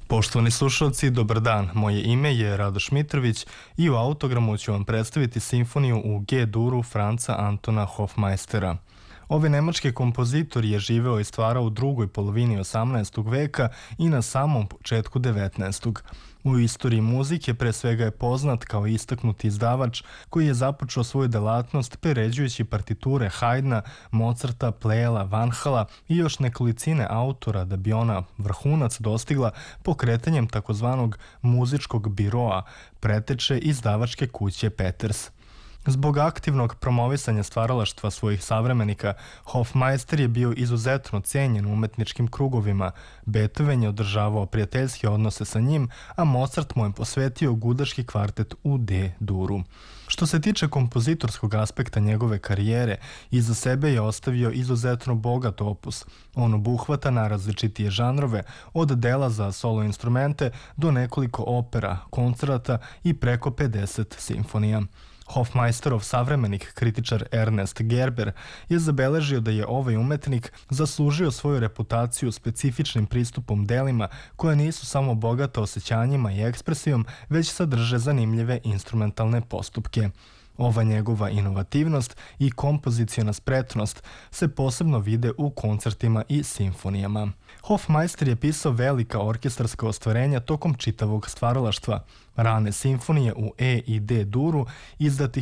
Poštovani slušalci, dobar dan. Moje ime je Radoš Mitrović i u autogramu ću vam predstaviti simfoniju u G-duru Franca Antona Hofmeistera. Ovaj nemački kompozitor je živeo i stvarao u drugoj polovini 18. veka i na samom početku 19. U istoriji muzike pre svega je poznat kao istaknuti izdavač koji je započeo svoju delatnost priređujući partiture Haydna, Mozarta, Pleyela, Vanhala i još nekolicine autora da bi ona vrhunac dostigla pokretanjem takozvanog muzičkog biroa, preteče izdavačke kuće Peters. Zbog aktivnog promovisanja stvaralaštva svojih savremenika, Hofmeister je bio izuzetno cenjen u umetničkim krugovima. Beethoven je održavao prijateljske odnose sa njim, a Mozart mu je posvetio gudaški kvartet u D-duru. Što se tiče kompozitorskog aspekta njegove karijere, iza sebe je ostavio izuzetno bogat opus. On obuhvata najrazličitije žanrove, od dela za solo instrumente do nekoliko opera, koncerata i preko 50 simfonija. Hofmeisterov savremenik, kritičar Ernest Gerber, je zabeležio da je ovaj umetnik zaslužio svoju reputaciju specifičnim pristupom delima koja nisu samo bogata osjećanjima i ekspresijom, već sadrže zanimljive instrumentalne postupke. Ova njegova inovativnost i kompoziciona spretnost se posebno vide u koncertima i simfonijama. Hofmeister je pisao velika orkestarska ostvarenja tokom čitavog stvaralaštva. Rane simfonije u E i D duru, izdati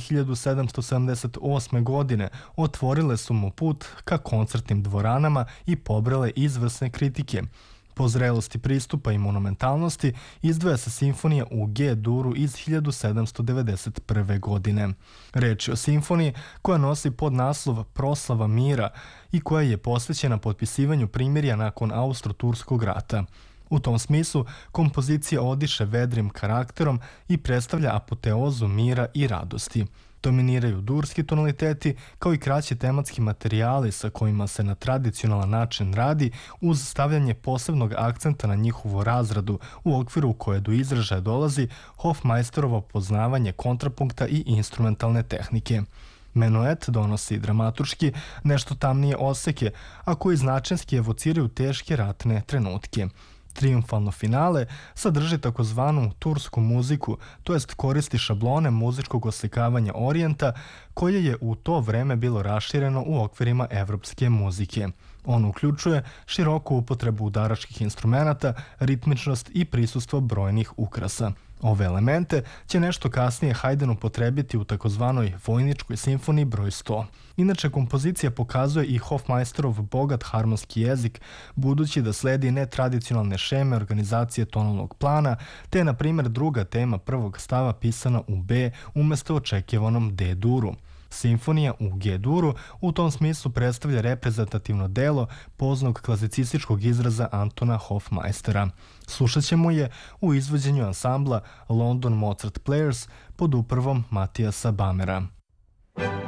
1778. godine, otvorile su mu put ka koncertnim dvoranama i pobrale izvrsne kritike. Po zrelosti pristupa i monumentalnosti izdvaja se simfonija u G-duru iz 1791. godine. Reč je o simfoniji koja nosi podnaslov Proslava mira i koja je posvećena potpisivanju primirja nakon Austro-Turskog rata. U tom smislu, kompozicija odiše vedrim karakterom i predstavlja apoteozu mira i radosti. Dominiraju durski tonaliteti kao i kraći tematski materijali sa kojima se na tradicionalan način radi uz stavljanje posebnog akcenta na njihovu razradu u okviru koje do izražaja dolazi Hofmeisterovo poznavanje kontrapunkta i instrumentalne tehnike. Menuet donosi dramaturški, nešto tamnije oseke, a koji značenski evociraju teške ratne trenutke. Triumfalno finale sadrži takozvanu tursku muziku, to jest koristi šablone muzičkog oslikavanja orijenta koje je u to vreme bilo rašireno u okvirima evropske muzike. On uključuje široku upotrebu udaračkih instrumenata, ritmičnost i prisustvo brojnih ukrasa. Ove elemente će nešto kasnije Haydn upotrebiti u takozvanoj vojničkoj simfoniji broj 100. Inače, kompozicija pokazuje i Hofmeisterov bogat harmonski jezik, budući da sledi netradicionalne šeme organizacije tonalnog plana, te je, na primjer, druga tema prvog stava pisana u B umesto očekivanom D-duru. Simfonija u G-duru u tom smislu predstavlja reprezentativno delo poznatog klasicističkog izraza Antona Hofmeistera. Slušat ćemo je u izvođenju ansambla London Mozart Players pod upravom Matijasa Bamera.